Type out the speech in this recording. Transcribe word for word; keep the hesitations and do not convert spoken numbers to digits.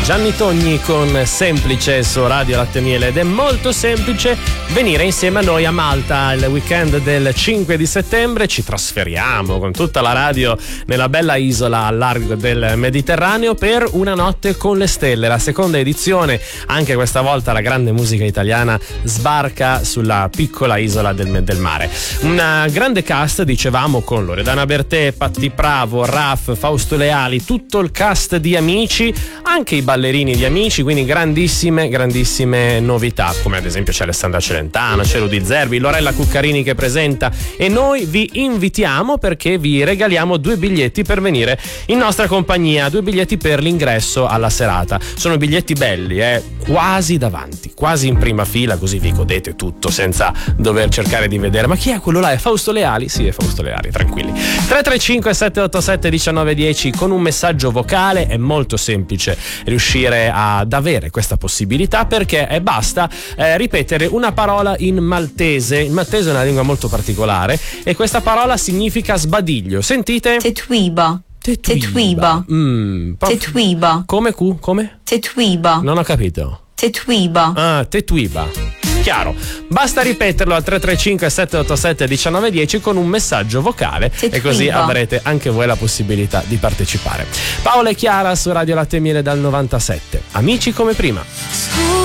Gianni Togni con Semplice su Radio Latte Miele, ed è molto semplice venire insieme a noi a Malta il weekend del cinque di settembre. Ci trasferiamo con tutta la radio nella bella isola al largo del Mediterraneo per una notte con le stelle, la seconda edizione. Anche questa volta la grande musica italiana sbarca sulla piccola isola del, del mare. Un grande cast, dicevamo, con Loredana Bertè, Patti Bravo, Raf, Fausto Leali, tutto il cast di Amici, anche i ballerini di Amici, quindi grandissime grandissime novità, come ad esempio c'è Alessandra Celentano, c'è Rudy Zerbi, Lorella Cuccarini che presenta, e noi vi invitiamo perché vi regaliamo due biglietti per venire in nostra compagnia, due biglietti per l'ingresso alla serata. Sono biglietti belli, eh, quasi davanti, quasi in prima fila, così vi godete tutto senza dover cercare di vedere ma chi è quello là, è Fausto Leali? Sì, è Fausto Leali, tranquilli. tre tre cinque sette otto sette uno nove uno zero con un messaggio vocale. È molto semplice riuscire ad avere questa possibilità, perché è basta eh, ripetere una parola in maltese. Il maltese è una lingua molto particolare e questa parola significa sbadiglio. Sentite? Tetuiba. Tetuiba. Mm, Tetuiba. Come cu? Come? Tetuiba. Non ho capito. Tetuiba. Ah, Tetuiba. Chiaro, basta ripeterlo al tre tre cinque sette otto sette uno nove uno zero con un messaggio vocale Tetuiba. e così avrete anche voi la possibilità di partecipare. Paola e Chiara su Radio Latte Miele dal novantasette. Amici come prima.